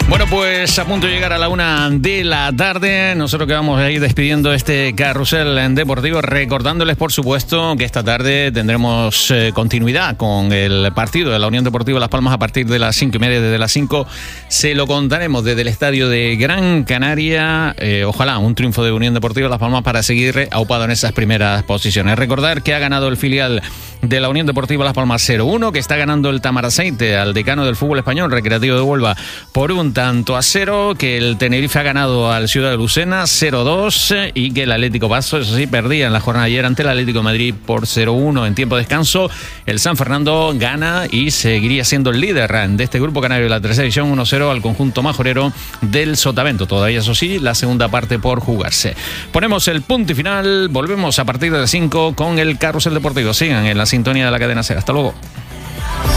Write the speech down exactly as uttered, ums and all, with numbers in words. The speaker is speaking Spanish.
Bueno, pues a punto de llegar a la una de la tarde, nosotros que vamos a ir despidiendo este carrusel deportivo, recordándoles, por supuesto, que esta tarde tendremos eh, continuidad con el partido de la Unión Deportiva Las Palmas a partir de las cinco y media. Desde las cinco se lo contaremos desde el estadio de Gran Canaria. Eh, ojalá un triunfo de Unión Deportiva Las Palmas para seguir aupado en esas primeras posiciones. Recordar que ha ganado el filial de la Unión Deportiva Las Palmas cero uno, que está ganando el Tamaraceite al decano del fútbol español, Recreativo de Huelva, por un tanto a cero, que el Tenerife ha ganado al Ciudad de Lucena cero dos y que el Atlético Paso, eso sí, perdía en la jornada de ayer ante el Atlético de Madrid por cero uno en tiempo de descanso. El San Fernando gana y seguiría siendo el líder de este grupo canario de la tercera división, uno cero al conjunto majorero del Sotavento. Todavía, eso sí, la segunda parte por jugarse. Ponemos el punto y final, volvemos a partir de las cinco con el carrusel deportivo. Sigan en la sintonía de la cadena SER. Hasta luego.